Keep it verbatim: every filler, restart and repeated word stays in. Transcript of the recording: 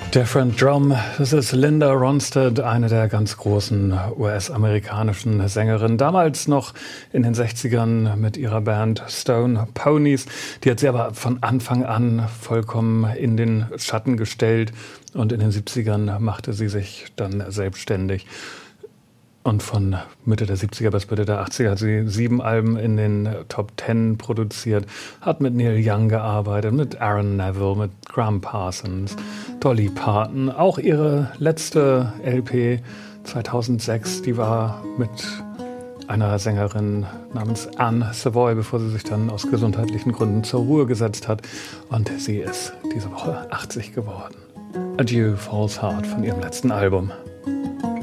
Different Drum, das ist Linda Ronstadt, eine der ganz großen U S-amerikanischen Sängerinnen. Damals noch in den sechzigern mit ihrer Band Stone Ponies. Die hat sie aber von Anfang an vollkommen in den Schatten gestellt. Und in den siebzigern machte sie sich dann selbstständig. Und von Mitte der siebziger bis Mitte der achtziger hat sie sieben Alben in den Top Ten produziert, hat mit Neil Young gearbeitet, mit Aaron Neville, mit Graham Parsons, Dolly Parton. Auch ihre letzte L P zweitausendsechs, die war mit einer Sängerin namens Anne Savoy, bevor sie sich dann aus gesundheitlichen Gründen zur Ruhe gesetzt hat. Und sie ist diese Woche achtzig geworden. Adieu, False Heart von ihrem letzten Album.